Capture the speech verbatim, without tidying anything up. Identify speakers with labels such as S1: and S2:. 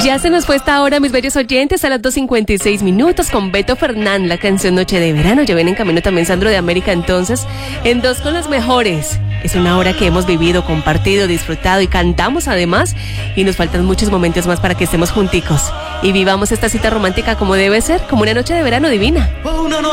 S1: Ya se nos fue esta hora, mis bellos oyentes, a las dos cincuenta y seis minutos con Beto Fernán, la canción Noche de Verano. Ya ven en camino también Sandro de América, entonces, en Dos con las Mejores. Es una hora que hemos vivido, compartido, disfrutado y cantamos además. Y nos faltan muchos momentos más para que estemos junticos y vivamos esta cita romántica como debe ser, como una noche de verano divina.